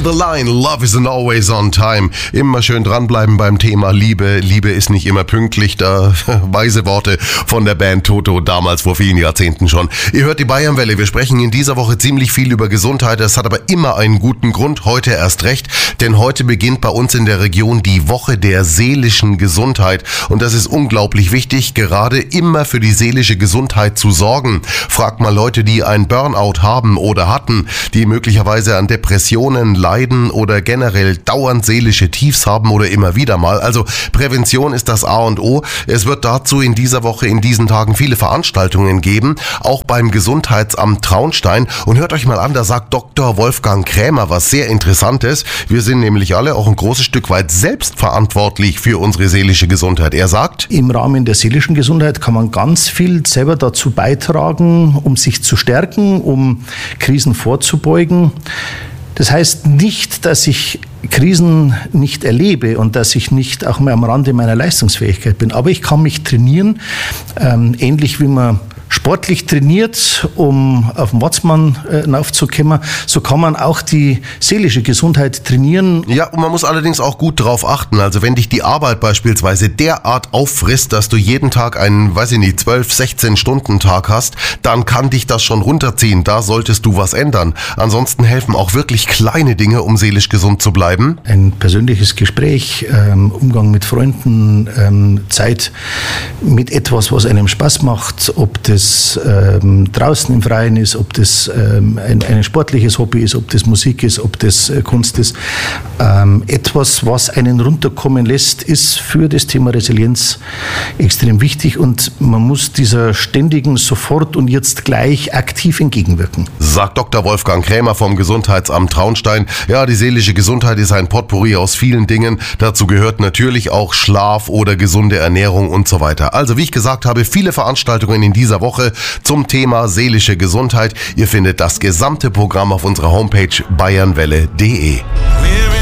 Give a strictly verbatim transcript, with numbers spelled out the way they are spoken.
the Line, Love isn't always on time. Immer schön dranbleiben beim Thema Liebe. Liebe ist nicht immer pünktlich. Da weise Worte von der Band Toto, damals vor vielen Jahrzehnten schon. Ihr hört die Bayernwelle. Wir sprechen in dieser Woche ziemlich viel über Gesundheit. Das hat aber immer einen guten Grund. Heute erst recht. Denn heute beginnt bei uns in der Region die Woche der seelischen Gesundheit. Und das ist unglaublich wichtig, gerade immer für die seelische Gesundheit zu sorgen. Fragt mal Leute, die ein Burnout haben oder hatten, die möglicherweise an Depressionen leiden oder generell dauernd seelische Tiefs haben oder immer wieder mal. Also Prävention ist das A und O. Es wird dazu in dieser Woche, in diesen Tagen viele Veranstaltungen geben, auch beim Gesundheitsamt Traunstein. Und hört euch mal an, da sagt Doktor Wolfgang Krämer was sehr Interessantes. Wir sind nämlich alle auch ein großes Stück weit selbstverantwortlich für unsere seelische Gesundheit. Er sagt, im Rahmen der seelischen Gesundheit kann man ganz viel selber dazu beitragen, um sich zu stärken, um Krisen vorzubeugen. Das heißt nicht, dass ich Krisen nicht erlebe und dass ich nicht auch mal am Rande meiner Leistungsfähigkeit bin. Aber ich kann mich trainieren, ähm, ähnlich wie man sportlich trainiert, um auf den Watzmann äh, raufzukommen, so kann man auch die seelische Gesundheit trainieren. Ja, und man muss allerdings auch gut drauf achten. Also wenn dich die Arbeit beispielsweise derart auffrisst, dass du jeden Tag einen, weiß ich nicht, zwölf, sechzehn Stunden Tag hast, dann kann dich das schon runterziehen. Da solltest du was ändern. Ansonsten helfen auch wirklich kleine Dinge, um seelisch gesund zu bleiben. Ein persönliches Gespräch, ähm, Umgang mit Freunden, ähm, Zeit mit etwas, was einem Spaß macht, ob das ähm, draußen im Freien ist, ob das ähm, ein, ein sportliches Hobby ist, ob das Musik ist, ob das äh, Kunst ist. Ähm, etwas, was einen runterkommen lässt, ist für das Thema Resilienz extrem wichtig und man muss dieser ständigen sofort und jetzt gleich aktiv entgegenwirken. Sagt Doktor Wolfgang Krämer vom Gesundheitsamt Traunstein. Ja, die seelische Gesundheit ist ein Potpourri aus vielen Dingen. Dazu gehört natürlich auch Schlaf oder gesunde Ernährung und so weiter. Also wie ich gesagt habe, viele Veranstaltungen in dieser Woche zum Thema seelische Gesundheit. Ihr findet das gesamte Programm auf unserer Homepage bayernwelle punkt de.